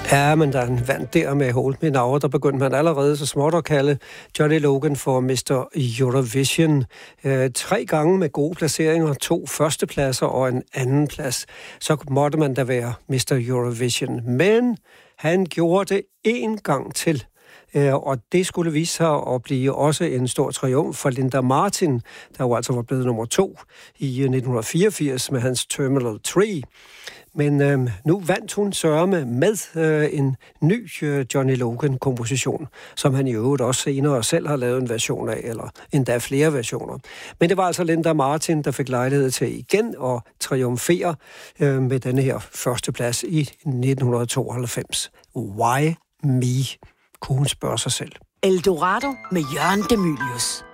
Ja, men da han vandt der med Hold Me Now, der begyndte man allerede så småt at kalde Johnny Logan for Mr. Eurovision. 3 gange med gode placeringer, 2 førstepladser og en anden plads. Så måtte man da være Mr. Eurovision. Men han gjorde det 1 gang til. Og det skulle vise sig at blive også en stor triumf for Linda Martin, der jo altså var blevet nummer 2 i 1984 med hans Terminal 3. Men nu vandt hun sørme med en ny Johnny Logan-komposition, som han i øvrigt også senere selv har lavet en version af, eller endda flere versioner. Men det var altså Linda Martin, der fik lejlighed til igen at triumfere med denne her førsteplads i 1992. Why me? Kunne hun spørge sig selv. Eldorado med Jørgen De Mylius.